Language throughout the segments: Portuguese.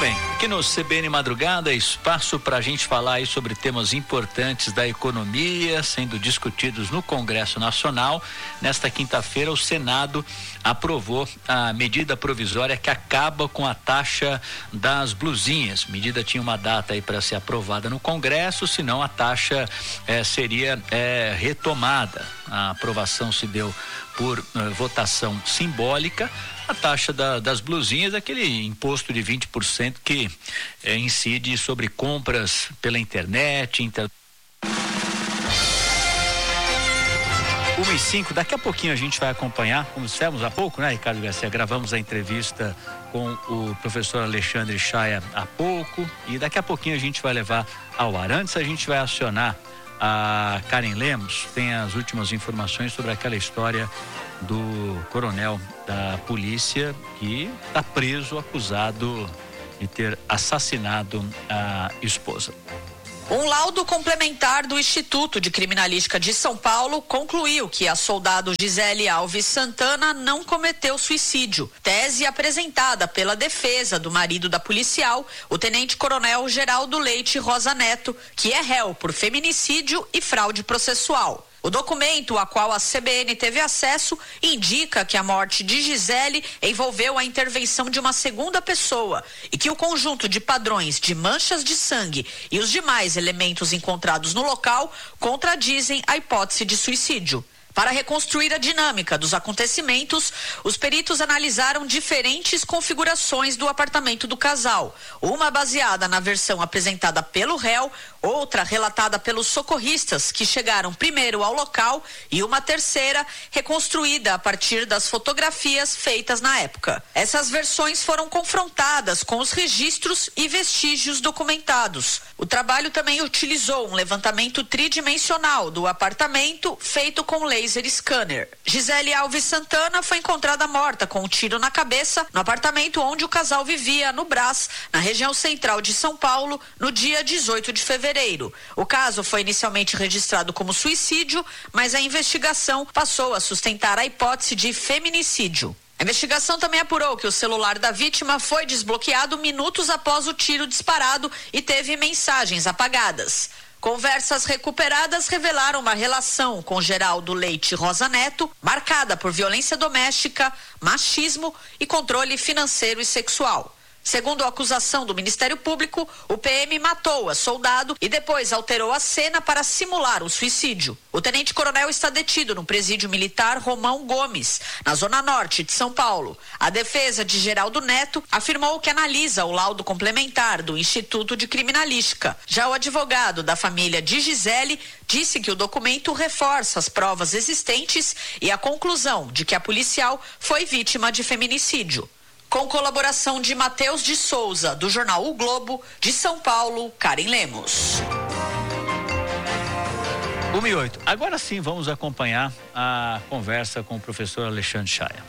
bem, aqui no CBN Madrugada, espaço para a gente falar aí sobre temas importantes da economia sendo discutidos no Congresso Nacional. Nesta quinta-feira, o Senado aprovou a medida provisória que acaba com a taxa das blusinhas. A medida tinha uma data aí para ser aprovada no Congresso, senão a taxa seria retomada. A aprovação se deu por votação simbólica. A taxa das blusinhas é aquele imposto de 20% que incide sobre compras pela internet. 1h05, daqui a pouquinho a gente vai acompanhar, como dissemos há pouco, né, Ricardo Garcia? Gravamos a entrevista com o professor Alexandre Chaya há pouco e daqui a pouquinho a gente vai levar ao ar. Antes a gente vai acionar a Karen Lemos, tem as últimas informações sobre aquela história do coronel da polícia que está preso, acusado de ter assassinado a esposa. Um laudo complementar do Instituto de Criminalística de São Paulo concluiu que a soldado Gisele Alves Santana não cometeu suicídio. Tese apresentada pela defesa do marido da policial, o tenente-coronel Geraldo Leite Rosa Neto, que é réu por feminicídio e fraude processual. O documento a qual a CBN teve acesso indica que a morte de Gisele envolveu a intervenção de uma segunda pessoa e que o conjunto de padrões de manchas de sangue e os demais elementos encontrados no local contradizem a hipótese de suicídio. Para reconstruir a dinâmica dos acontecimentos, os peritos analisaram diferentes configurações do apartamento do casal. Uma baseada na versão apresentada pelo réu, outra relatada pelos socorristas que chegaram primeiro ao local e uma terceira reconstruída a partir das fotografias feitas na época. Essas versões foram confrontadas com os registros e vestígios documentados. O trabalho também utilizou um levantamento tridimensional do apartamento feito com laser scanner. Gisele Alves Santana foi encontrada morta com um tiro na cabeça no apartamento onde o casal vivia, no Brás, na região central de São Paulo, no dia 18 de fevereiro. O caso foi inicialmente registrado como suicídio, mas a investigação passou a sustentar a hipótese de feminicídio. A investigação também apurou que o celular da vítima foi desbloqueado minutos após o tiro disparado e teve mensagens apagadas. Conversas recuperadas revelaram uma relação com Geraldo Leite Rosa Neto, marcada por violência doméstica, machismo e controle financeiro e sexual. Segundo a acusação do Ministério Público, o PM matou a soldado e depois alterou a cena para simular o suicídio. O tenente-coronel está detido no presídio militar Romão Gomes, na zona norte de São Paulo. A defesa de Geraldo Neto afirmou que analisa o laudo complementar do Instituto de Criminalística. Já o advogado da família de Gisele disse que o documento reforça as provas existentes e a conclusão de que a policial foi vítima de feminicídio. Com colaboração de Matheus de Souza, do jornal O Globo, de São Paulo, Karen Lemos. 1h08. Agora sim vamos acompanhar a conversa com o professor Alexandre Chaya.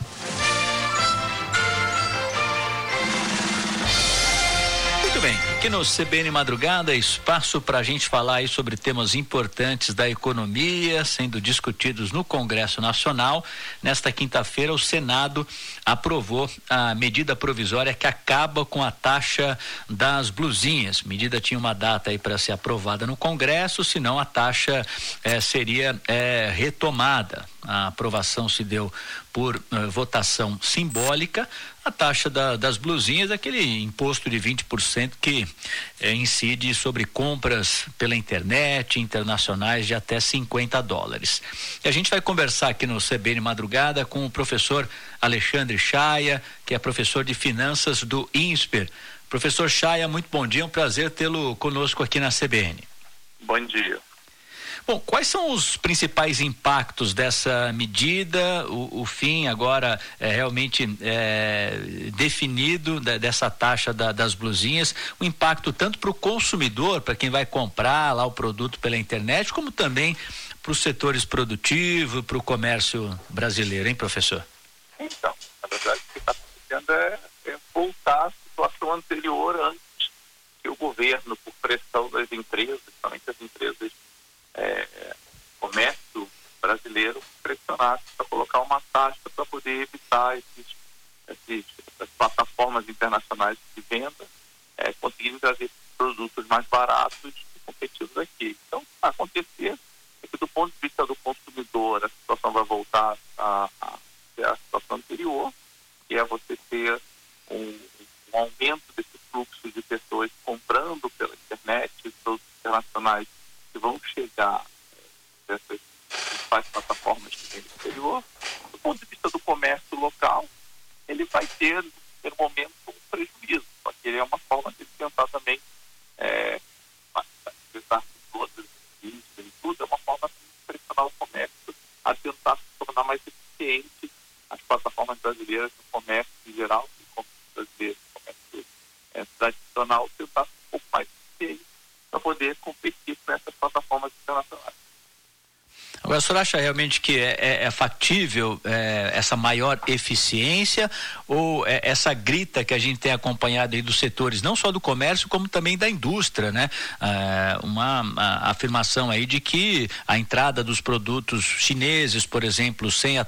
Muito bem, aqui no CBN Madrugada, espaço para a gente falar aí sobre temas importantes da economia sendo discutidos no Congresso Nacional. Nesta quinta-feira, o Senado aprovou a medida provisória que acaba com a taxa das blusinhas. A medida tinha uma data aí para ser aprovada no Congresso, senão a taxa seria retomada. A aprovação se deu por votação simbólica. A taxa das blusinhas é aquele imposto de 20% que incide sobre compras pela internet internacionais de até $50. E a gente vai conversar aqui no CBN Madrugada com o professor Alexandre Chaya, que é professor de finanças do INSPER. Professor Chaya, muito bom dia, é um prazer tê-lo conosco aqui na CBN. Bom dia. Bom, quais são os principais impactos dessa medida? O fim agora é realmente definido dessa taxa das blusinhas, o impacto tanto para o consumidor, para quem vai comprar lá o produto pela internet, como também para os setores produtivos, para o comércio brasileiro, hein, professor? Então, na verdade, o que está acontecendo é voltar à situação anterior, antes que o governo, por pressão das empresas, principalmente as empresas comércio brasileiro, pressionasse para colocar uma taxa para poder evitar essas plataformas internacionais de venda conseguirem trazer produtos mais baratos e competitivos aqui. Então, o que vai acontecer é que, do ponto de vista do consumidor, a situação vai voltar a ser a situação anterior, que é você ter um aumento desse fluxo de pessoas comprando pela internet, produtos internacionais que vão chegar dessas principais plataformas que tem no exterior. Do ponto de vista do comércio local, ele vai ter, no primeiro momento, um prejuízo, porque ele é uma forma de tentar também, apesar de todas e tudo, é uma forma de pressionar o comércio a tentar se tornar mais eficiente as plataformas brasileiras no comércio em geral, no comércio brasileiro, no comércio tradicional, tentar ser um pouco mais eficiente para poder competir com essas plataformas internacionais. Agora, o senhor acha realmente que é factível essa maior eficiência, ou essa grita que a gente tem acompanhado aí dos setores, não só do comércio, como também da indústria, né? Uma afirmação aí de que a entrada dos produtos chineses, por exemplo, sem a